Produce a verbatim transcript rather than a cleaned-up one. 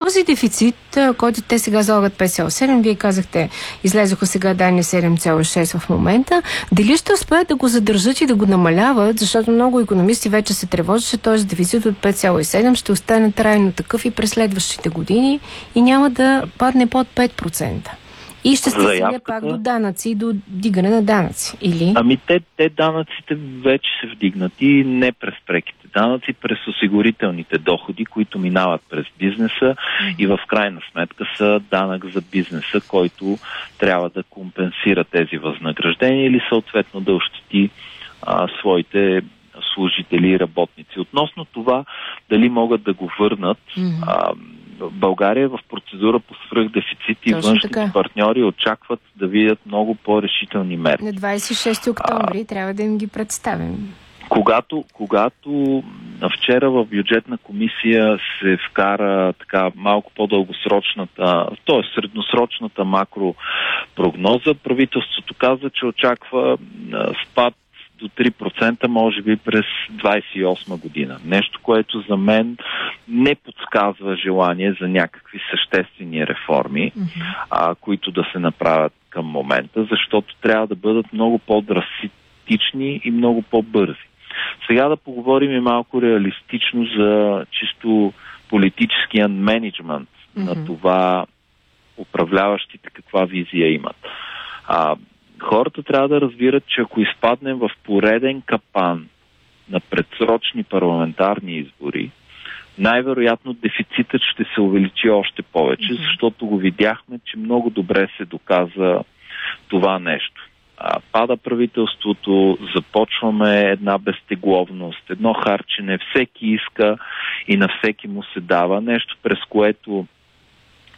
този дефицит, който те сега залагат пет цяло седем, вие казахте, излезоха сега данни седем цяло шест в момента, дали ще успеят да го задържат и да го намаляват, защото много икономисти вече се тревожат, че този дефицит от пет цяло седем ще остане трайно такъв и през следващите години и няма да падне под пет процента. И ще се стигне пак до данъци, до дигане на данъци, или? Ами те, те данъците вече са вдигнати не през преките данъци, през осигурителните доходи, които минават през бизнеса mm-hmm. и в крайна сметка са данък за бизнеса, който трябва да компенсира тези възнаграждения или съответно да ощети а, своите служители и работници. Относно това, дали могат да го върнат, mm-hmm. а, България е в процедура по свръхдефицит и външните партньори очакват да видят много по-решителни мерки. На двадесет и шести октомври а, трябва да им ги представим. Когато, когато вчера в бюджетна комисия се вкара така малко по-дългосрочната, т.е. средносрочната макропрогноза, правителството каза, че очаква спад до три процента, може би през двадесет и осма година. Нещо, което за мен не подсказва желание за някакви съществени реформи, mm-hmm. а, които да се направят към момента, защото трябва да бъдат много по-драстични и много по-бързи. Сега да поговорим и малко реалистично за чисто политическия менеджмент mm-hmm. на това управляващите каква визия имат. А, хората трябва да разбират, че ако изпаднем в пореден капан на предсрочни парламентарни избори, най-вероятно дефицитът ще се увеличи още повече, mm-hmm. защото го видяхме, че много добре се доказа това нещо. А, пада правителството, започваме една безтегловност, едно харчене, всеки иска и на всеки му се дава нещо, през което